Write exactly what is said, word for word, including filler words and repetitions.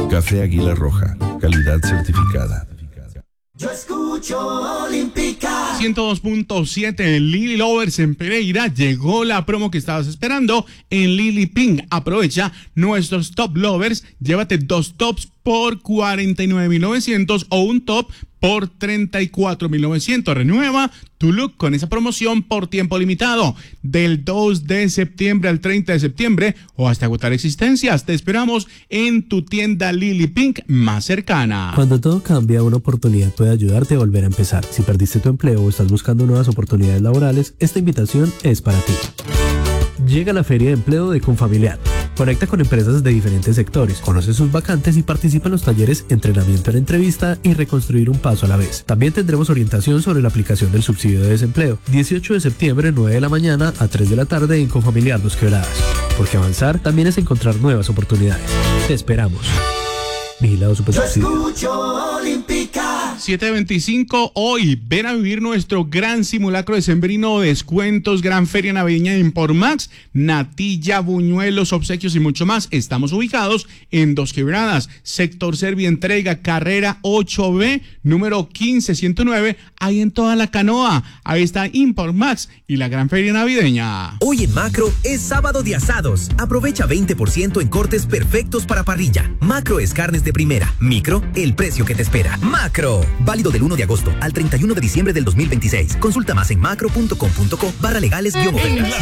Café Águila Roja, calidad certificada. Yo escucho Olímpica. ciento dos punto siete Lily Lovers en Pereira. Llegó la promo que estabas esperando en Lily Pink. Aprovecha nuestros top lovers. Llévate dos tops por cuarenta y nueve mil novecientos o un top por treinta y cuatro mil novecientos. Renueva tu look con esa promoción por tiempo limitado. Del dos de septiembre al treinta de septiembre o hasta agotar existencias. Te esperamos en tu tienda Lily Pink más cercana. Cuando todo cambia, una oportunidad puede ayudarte a volver a empezar. Si perdiste tu empleo o estás buscando nuevas oportunidades laborales, esta invitación es para ti. Llega la Feria de Empleo de Confamiliar. Conecta con empresas de diferentes sectores, conoce sus vacantes y participa en los talleres Entrenamiento en Entrevista y Reconstruir un Paso a la Vez. También tendremos orientación sobre la aplicación del subsidio de desempleo. dieciocho de septiembre, nueve de la mañana a tres de la tarde en Confamiliar Dos Quebradas. Porque avanzar también es encontrar nuevas oportunidades. Te esperamos. Vigilado Supersubsidio. Yo escucho Olímpica. siete veinticinco hoy. Ven a vivir nuestro gran simulacro decembrino, descuentos, gran feria navideña de Impormax, natilla, buñuelos, obsequios y mucho más. Estamos ubicados en Dos Quebradas, sector Servientrega, carrera ocho B, número quince ciento nueve, ahí en toda la Canoa. Ahí está Impormax y la gran feria navideña. Hoy en Macro es sábado de asados. Aprovecha veinte por ciento en cortes perfectos para parrilla. Macro es carnes de primera. Micro, el precio que te espera. Macro. Válido del uno de agosto al treinta y uno de diciembre del dos mil veintiséis. Consulta más en macro punto com punto co barra legales guión ofertas.